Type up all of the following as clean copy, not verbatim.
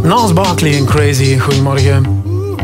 Nance Barkley en Crazy. Goedemorgen.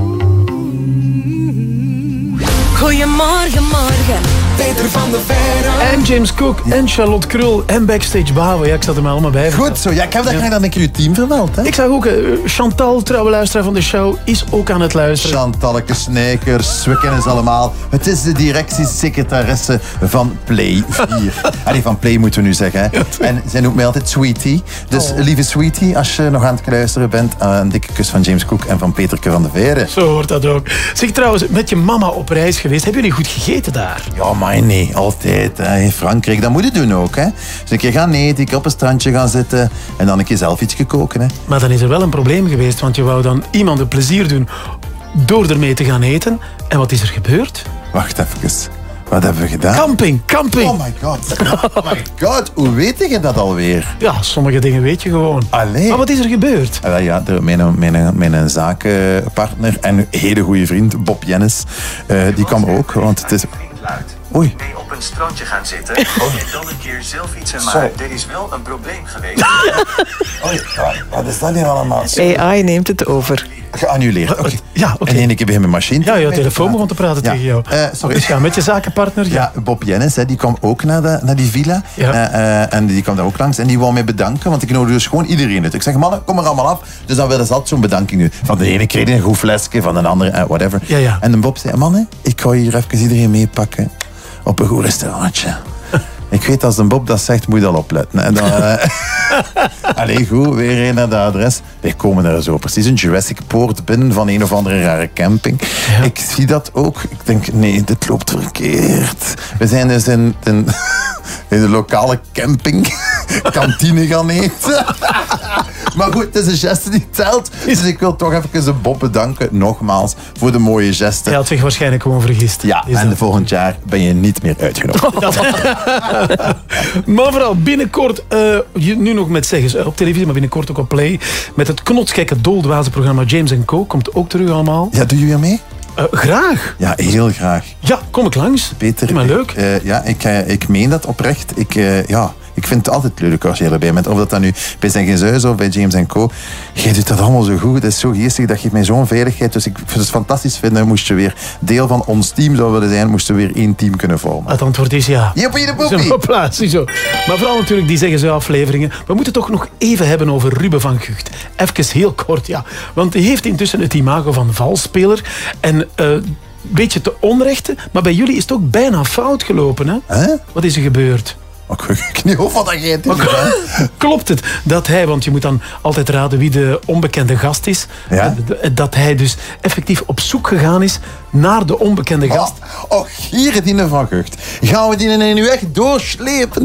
Goedemorgen, morgen. Peter van de Veire. En James Cook en Charlotte Krul en Backstage Bavo. Ja, ik zat er maar allemaal bij. Goed zo. Ja, ik heb dat graag dan een keer uw team vermeld. Hè? Ik zag ook, Chantal, trouwe luisteraar van de show, is ook aan het luisteren. Chantalleke Snijkers, we kennen ze allemaal. Het is de directiesecretaresse van Play 4. Allee, van Play moeten we nu zeggen. Hè. En zij noemt mij altijd Sweetie. Dus lieve Sweetie, als je nog aan het luisteren bent, een dikke kus van James Cook en van Peterke van de Veire. Zo hoort dat ook. Zeg trouwens, met je mama op reis geweest. Hebben jullie goed gegeten daar? Ja, maar nee, altijd. Hè. In Frankrijk, dat moet je doen ook. Hè. Dus een keer gaan eten, ik op een strandje gaan zitten en dan een keer zelf iets koken. Hè. Maar dan is er wel een probleem geweest, want je wou dan iemand een plezier doen door ermee te gaan eten. En wat is er gebeurd? Wacht even. Wat hebben we gedaan? Camping. Oh my god. Oh my god. Hoe weet je dat alweer? Ja, sommige dingen weet je gewoon. Allee. Maar wat is er gebeurd? Ja, mijn zakenpartner en hele goede vriend, Bob Jennis, die kwam ook, want het is... Oei. Mee op een strandje gaan zitten en dan een keer zelf iets en maar er is wel een probleem geweest. Oei, wat is dat hier allemaal? AI neemt het over. Geannuleerd. Okay. Ja, oké. En één keer begin mijn machine. Ja, je telefoon begon te praten tegen jou. Sorry. Dus ja, met je zakenpartner. Ja, Bob Jennis, die kwam ook naar die villa. Ja. En die kwam daar ook langs. En die wou mij bedanken, want ik nodig dus gewoon iedereen uit. Ik zeg, mannen, kom er allemaal af. Dus dan wilden ze altijd zo'n bedanking nu. Van de ene kreeg een goed flesje, van de andere, whatever. Ja. En de Bob zei, mannen, ik ga hier even iedereen meepakken op een goed restaurantje. Ik weet, als de Bob dat zegt, moet je al opletten. En dan, allee, goed, weer een naar de adres. Wij komen daar zo precies een Jurassic Poort binnen van een of andere rare camping. Ja. Ik zie dat ook. Ik denk, nee, dit loopt verkeerd. We zijn dus in de lokale camping kantine gaan eten. Maar goed, het is een geste die telt. Dus ik wil toch even de Bob bedanken, nogmaals, voor de mooie gesten. Hij had zich waarschijnlijk gewoon vergist. Ja, en volgend jaar ben je niet meer uitgenodigd. Maar vooral binnenkort, nu nog met zeggen op televisie, maar binnenkort ook op Play, met het knotsgekke doldwaze programma James & Co. Komt ook terug allemaal. Ja, doe je weer mee? Graag. Ja, heel graag. Ja, kom ik langs. Peter, maar leuk. Ik meen dat oprecht. Ik vind het altijd leuk als je erbij bent. Of dat dan nu bij Zijn Huis of bij James & Co. Jij doet dat allemaal zo goed. Dat is zo geestig. Dat geeft mij zo'n veiligheid. Dus ik vind het fantastisch vinden. Moest je weer deel van ons team zou willen zijn, moesten we weer één team kunnen vormen. Het antwoord is ja. Jippie de poepie. Hopla, ziezo. Maar vooral natuurlijk die Zeggen Ze afleveringen. We moeten toch nog even hebben over Ruben van Gucht. Even heel kort, ja. Want hij heeft intussen het imago van valsspeler. En... beetje te onrechte, maar bij jullie is het ook bijna fout gelopen, hè? Wat is er gebeurd? Ik niet hoop wat jij doet. Klopt het dat hij, want je moet dan altijd raden wie de onbekende gast is, dat hij dus effectief op zoek gegaan is naar de onbekende gast? Oh, hier die van Gucht. Gaan we die nu echt doorslepen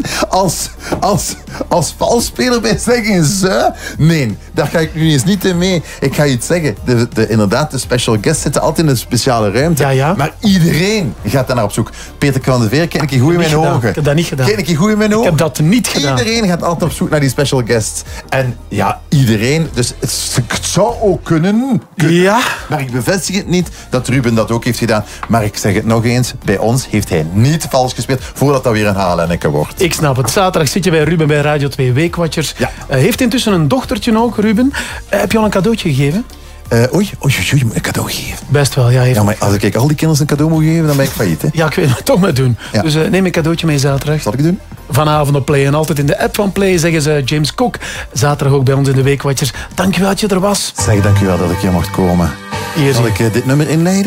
als valsspeler bij Zeggen Ze? Nee, daar ga ik nu eens niet in mee. Ik ga je iets zeggen. Inderdaad, de special guests zitten altijd in een speciale ruimte. Ja. Maar iedereen gaat daar naar op zoek. Peter van de Veer, ken ik je goed in mijn ogen. Ik heb dat niet gedaan. Ken ik je goed in mijn ogen? Ik heb dat niet gedaan. Iedereen gaat altijd op zoek naar die special guests. En ja, iedereen. Dus het zou ook kunnen. Ja. Maar ik bevestig het niet dat Ruben dat ook heeft gedaan. Maar ik zeg het nog eens, bij ons heeft hij niet vals gespeeld voordat dat weer een HLN'ke wordt. Ik snap het. Zaterdag zit je bij Ruben bij Radio 2 Weekwatchers. Ja. Heeft intussen een dochtertje ook, Ruben. Heb je al een cadeautje gegeven? Oei, je moet een cadeau geven. Best wel, ja. Ja, maar als ik al die kinderen een cadeau moet geven, dan ben ik failliet, hè? Ja, ik weet het toch maar doen. Ja. Dus neem een cadeautje mee zaterdag. Zal ik doen? Vanavond op Play en altijd in de app van Play zeggen ze James Cook. Zaterdag ook bij ons in de Weekwatchers. Dankjewel dat je er was. Zeg dankjewel dat ik hier mocht komen. Zal ik dit nummer inleiden?